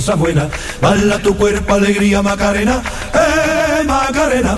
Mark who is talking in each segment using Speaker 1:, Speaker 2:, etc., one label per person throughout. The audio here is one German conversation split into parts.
Speaker 1: Buena, bala tu cuerpo, alegría, Macarena, Macarena.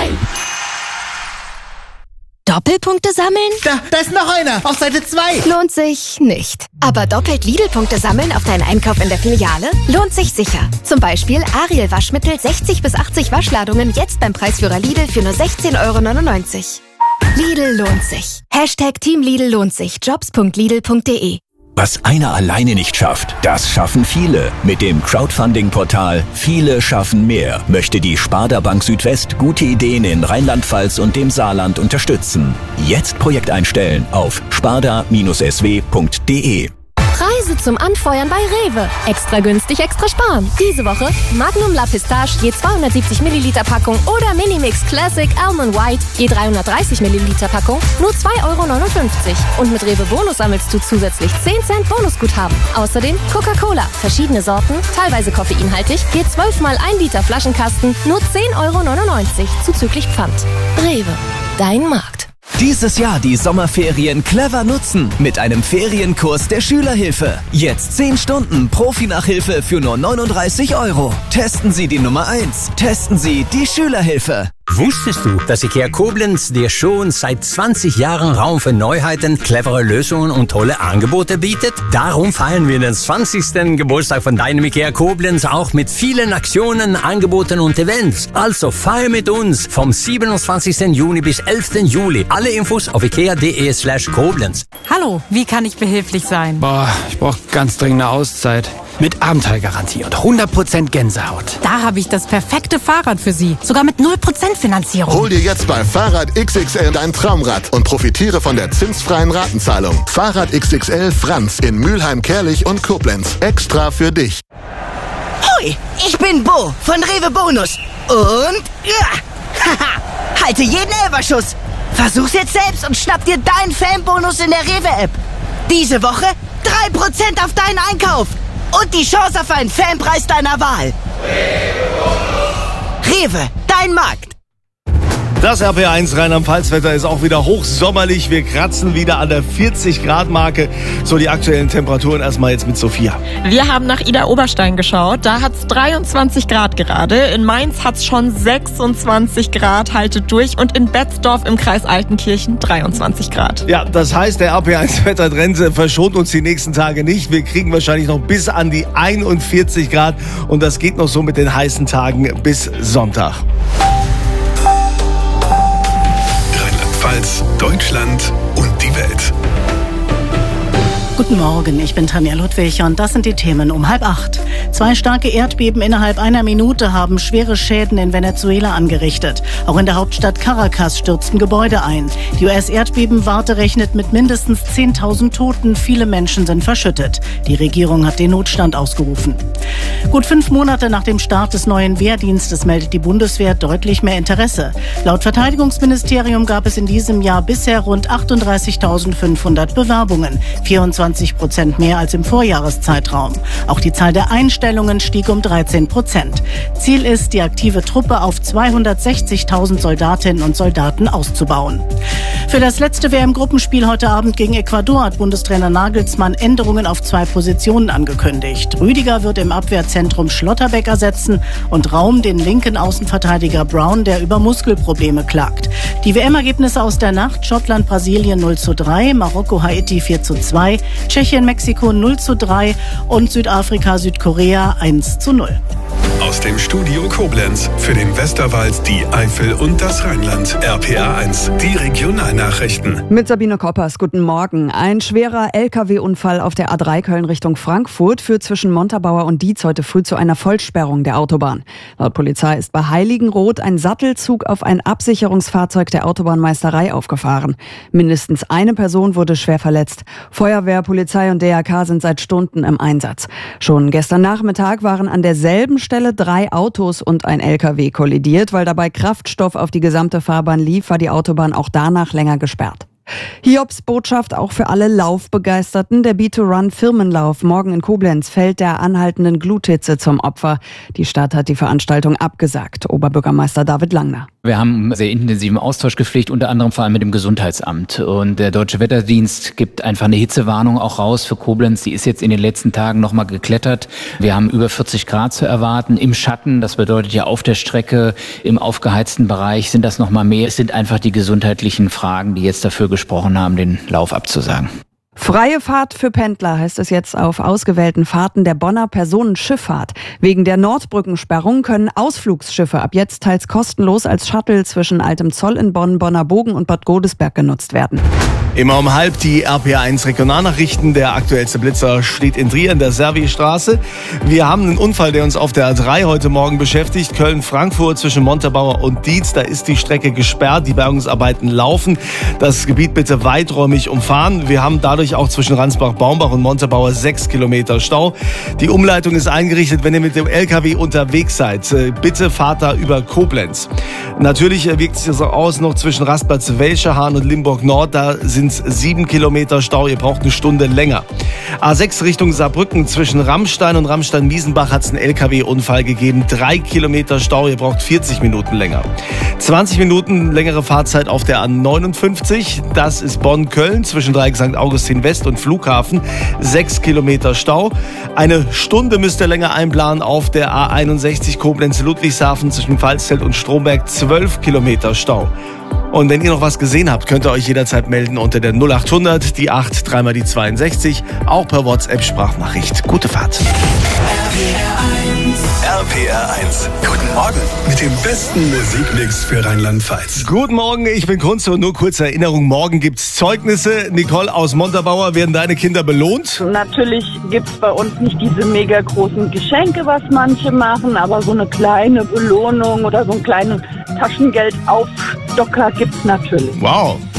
Speaker 2: Doppelpunkte sammeln?
Speaker 3: Da ist noch einer, auf Seite 2.
Speaker 2: Lohnt sich nicht. Aber doppelt Lidl-Punkte sammeln auf deinen Einkauf in der Filiale? Lohnt sich sicher. Zum Beispiel Ariel Waschmittel 60 bis 80 Waschladungen jetzt beim Preisführer Lidl für nur 16,99 €. Lidl lohnt sich. Team Lidl lohnt sich. Jobs.lidl.de.
Speaker 4: Was einer alleine nicht schafft, das schaffen viele. Mit dem Crowdfunding-Portal Viele schaffen mehr möchte die Sparda Bank Südwest gute Ideen in Rheinland-Pfalz und dem Saarland unterstützen. Jetzt Projekt einstellen auf sparda-sw.de.
Speaker 2: Preise zum Anfeuern bei Rewe. Extra günstig, extra sparen. Diese Woche Magnum La Pistache je 270 Milliliter Packung oder Minimix Classic Almond White je 330 Milliliter Packung nur 2,59 €. Und mit Rewe Bonus sammelst du zusätzlich 10 Cent Bonusguthaben. Außerdem Coca-Cola, verschiedene Sorten, teilweise koffeinhaltig, je 12 mal 1 Liter Flaschenkasten nur 10,99 € zuzüglich Pfand. Rewe, dein Markt.
Speaker 5: Dieses Jahr die Sommerferien clever nutzen mit einem Ferienkurs der Schülerhilfe. Jetzt 10 Stunden Profi-Nachhilfe für nur 39 €. Testen Sie die Nummer 1. Testen Sie die Schülerhilfe.
Speaker 6: Wusstest du, dass IKEA Koblenz dir schon seit 20 Jahren Raum für Neuheiten, clevere Lösungen und tolle Angebote bietet? Darum feiern wir den 20. Geburtstag von deinem IKEA Koblenz auch mit vielen Aktionen, Angeboten und Events. Also feier mit uns vom 27. Juni bis 11. Juli. Alle Infos auf ikea.de/Koblenz.
Speaker 7: Hallo, wie kann ich behilflich sein?
Speaker 8: Ich brauche ganz dringend eine Auszeit. Mit Abenteuergarantie und 100% Gänsehaut.
Speaker 7: Da habe ich das perfekte Fahrrad für Sie. Sogar mit 0% Finanzierung.
Speaker 9: Hol dir jetzt bei Fahrrad XXL dein Traumrad und profitiere von der zinsfreien Ratenzahlung. Fahrrad XXL Franz in Mülheim-Kerlich und Koblenz. Extra für dich.
Speaker 10: Hoi, ich bin Bo von Rewe Bonus. Und halte jeden Elferschuss. Versuch's jetzt selbst und schnapp dir deinen Fanbonus in der Rewe-App. Diese Woche 3% auf deinen Einkauf. Und die Chance auf einen Fanpreis deiner Wahl. Rewe, dein Markt.
Speaker 11: Das RP1 Rheinland-Pfalz-Wetter ist auch wieder hochsommerlich. Wir kratzen wieder an der 40-Grad-Marke. So, die aktuellen Temperaturen erstmal jetzt mit Sophia.
Speaker 12: Wir haben nach Idar-Oberstein geschaut. Da hat's 23 Grad gerade. In Mainz hat's schon 26 Grad. Haltet durch. Und in Betzdorf im Kreis Altenkirchen 23 Grad.
Speaker 11: Ja, das heißt, der RP1-Wettertrend verschont uns die nächsten Tage nicht. Wir kriegen wahrscheinlich noch bis an die 41 Grad. Und das geht noch so mit den heißen Tagen bis Sonntag.
Speaker 13: Deutschland und die Welt.
Speaker 14: Guten Morgen, ich bin Tanja Ludwig und das sind die Themen um 7:30. 2 starke Erdbeben innerhalb einer Minute haben schwere Schäden in Venezuela angerichtet. Auch in der Hauptstadt Caracas stürzten Gebäude ein. Die US-Erdbebenwarte rechnet mit mindestens 10.000 Toten. Viele Menschen sind verschüttet. Die Regierung hat den Notstand ausgerufen. Gut 5 Monate nach dem Start des neuen Wehrdienstes meldet die Bundeswehr deutlich mehr Interesse. Laut Verteidigungsministerium gab es in diesem Jahr bisher rund 38.500 Bewerbungen. 24% mehr als im Vorjahreszeitraum. Auch die Zahl der Einstellungen stieg um 13%. Ziel ist, die aktive Truppe auf 260.000 Soldatinnen und Soldaten auszubauen. Für das letzte WM-Gruppenspiel heute Abend gegen Ecuador hat Bundestrainer Nagelsmann Änderungen auf 2 Positionen angekündigt. Rüdiger wird im Abwehrzentrum Schlotterbeck ersetzen und Raum den linken Außenverteidiger Brown, der über Muskelprobleme klagt. Die WM-Ergebnisse aus der Nacht: Schottland, Brasilien 0:3, Marokko, Haiti 4:2, Tschechien, Mexiko 0:3 und Südafrika, Südkorea 1:0.
Speaker 13: Aus dem Studio Koblenz für den Westerwald, die Eifel und das Rheinland. RPA1, die Regionalnachrichten.
Speaker 15: Mit Sabine Koppers, guten Morgen. Ein schwerer LKW-Unfall auf der A3 Köln Richtung Frankfurt führt zwischen Montabaur und Dietz heute früh zu einer Vollsperrung der Autobahn. Laut Polizei ist bei Heiligenroth ein Sattelzug auf ein Absicherungsfahrzeug der Autobahnmeisterei aufgefahren. Mindestens eine Person wurde schwer verletzt. Feuerwehr, Polizei und DRK sind seit Stunden im Einsatz. Schon gestern Nachmittag waren an derselben Stelle 3 Autos und ein LKW kollidiert. Weil dabei Kraftstoff auf die gesamte Fahrbahn lief, war die Autobahn auch danach länger gesperrt. Hiobsbotschaft auch für alle Laufbegeisterten. Der Beat-to-Run-Firmenlauf morgen in Koblenz fällt der anhaltenden Gluthitze zum Opfer. Die Stadt hat die Veranstaltung abgesagt. Oberbürgermeister David Langner.
Speaker 16: Wir haben sehr intensiven Austausch gepflegt, unter anderem vor allem mit dem Gesundheitsamt. Und der Deutsche Wetterdienst gibt einfach eine Hitzewarnung auch raus für Koblenz. Die ist jetzt in den letzten Tagen nochmal geklettert. Wir haben über 40 Grad zu erwarten im Schatten. Das bedeutet ja auf der Strecke, im aufgeheizten Bereich sind das nochmal mehr. Es sind einfach die gesundheitlichen Fragen, die jetzt dafür gesprochen haben, den Lauf abzusagen.
Speaker 15: Freie Fahrt für Pendler heißt es jetzt auf ausgewählten Fahrten der Bonner Personenschifffahrt. Wegen der Nordbrückensperrung können Ausflugsschiffe ab jetzt teils kostenlos als Shuttle zwischen Altem Zoll in Bonn, Bonner Bogen und Bad Godesberg genutzt werden.
Speaker 11: Immer um 12:30 die RPA1 Regionalnachrichten. Der aktuellste Blitzer steht in Trier in der Servistraße. Wir haben einen Unfall, der uns auf der A3 heute Morgen beschäftigt. Köln-Frankfurt zwischen Montabaur und Dietz. Da ist die Strecke gesperrt. Die Bergungsarbeiten laufen. Das Gebiet bitte weiträumig umfahren. Wir haben dadurch auch zwischen Ransbach-Baumbach und Montabaur 6 Kilometer Stau. Die Umleitung ist eingerichtet, wenn ihr mit dem LKW unterwegs seid. Bitte fahrt da über Koblenz. Natürlich wirkt sich das auch aus noch zwischen Rastplatz Welschehahn und Limburg Nord. Da sind 7 Kilometer Stau. Ihr braucht eine Stunde länger. A6 Richtung Saarbrücken zwischen Rammstein und Rammstein-Miesenbach hat es einen LKW-Unfall gegeben. 3 Kilometer Stau. Ihr braucht 40 Minuten länger. 20 Minuten längere Fahrzeit auf der A59. Das ist Bonn-Köln zwischen Dreieck St. Augustin West und Flughafen. 6 Kilometer Stau. Eine Stunde müsst ihr länger einplanen auf der A61 Koblenz-Ludwigshafen zwischen Pfalzfeld und Stromberg. 12 Kilometer Stau. Und wenn ihr noch was gesehen habt, könnt ihr euch jederzeit melden unter der 0800, die 8, dreimal die 62, auch per WhatsApp-Sprachnachricht. Gute Fahrt.
Speaker 13: RPR1. Guten Morgen mit dem besten Musikmix für Rheinland-Pfalz.
Speaker 11: Guten Morgen, ich bin Kunze und nur kurze Erinnerung, morgen gibt's Zeugnisse. Nicole aus Montabaur, werden deine Kinder belohnt?
Speaker 17: Natürlich gibt's bei uns nicht diese mega großen Geschenke, was manche machen, aber so eine kleine Belohnung oder so einen kleinen Taschengeldaufstocker gibt's natürlich.
Speaker 11: Wow.